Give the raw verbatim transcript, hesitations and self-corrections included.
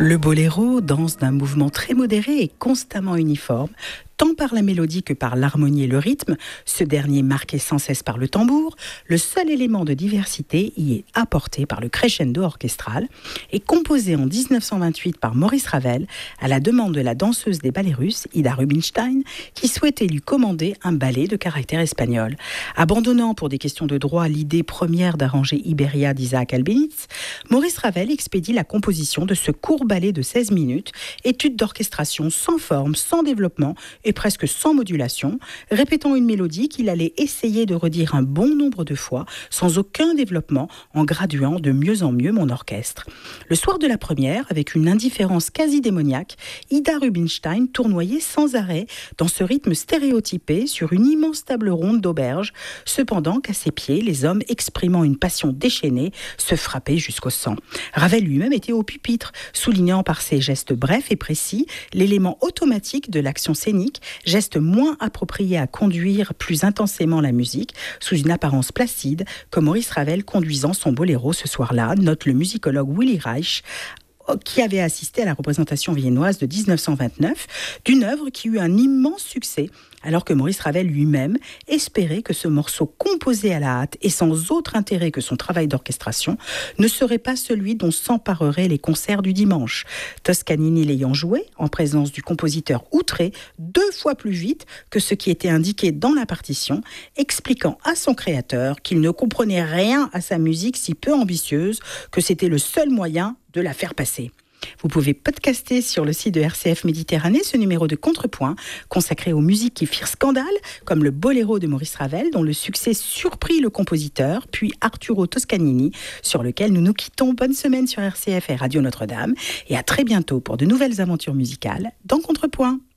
Le boléro danse d'un mouvement très modéré et constamment uniforme, tant par la mélodie que par l'harmonie et le rythme, ce dernier marqué sans cesse par le tambour. Le seul élément de diversité y est apporté par le crescendo orchestral et composé en dix-neuf cent vingt-huit par Maurice Ravel à la demande de la danseuse des ballets russes, Ida Rubinstein, qui souhaitait lui commander un ballet de caractère espagnol. Abandonnant pour des questions de droit l'idée première d'arranger Iberia d'Isaac Albéniz, Maurice Ravel expédie la composition de ce court ballet de seize minutes, étude d'orchestration sans forme, sans développement et presque sans modulation, répétant une mélodie qu'il allait essayer de redire un bon nombre de fois, sans aucun développement, en graduant de mieux en mieux mon orchestre. Le soir de la première, avec une indifférence quasi démoniaque, Ida Rubinstein tournoyait sans arrêt dans ce rythme stéréotypé sur une immense table ronde d'auberge, cependant qu'à ses pieds, les hommes exprimant une passion déchaînée se frappaient jusqu'au sang. Ravel lui-même était au pupitre, soulignant par ses gestes brefs et précis l'élément automatique de l'action scénique, geste moins approprié à conduire plus intensément la musique, sous une apparence placide, comme Maurice Ravel conduisant son boléro ce soir-là, note le musicologue Willy Reich, qui avait assisté à la représentation viennoise de dix-neuf cent vingt-neuf, d'une œuvre qui eut un immense succès, alors que Maurice Ravel lui-même espérait que ce morceau composé à la hâte et sans autre intérêt que son travail d'orchestration ne serait pas celui dont s'empareraient les concerts du dimanche. Toscanini l'ayant joué, en présence du compositeur outré, deux fois plus vite que ce qui était indiqué dans la partition, expliquant à son créateur qu'il ne comprenait rien à sa musique si peu ambitieuse que c'était le seul moyen de la faire passer. Vous pouvez podcaster sur le site de R C F Méditerranée ce numéro de Contrepoint consacré aux musiques qui firent scandale, comme le boléro de Maurice Ravel, dont le succès surprit le compositeur, puis Arturo Toscanini, sur lequel nous nous quittons. Bonne semaine sur R C F et Radio Notre-Dame, et à très bientôt pour de nouvelles aventures musicales dans Contrepoint.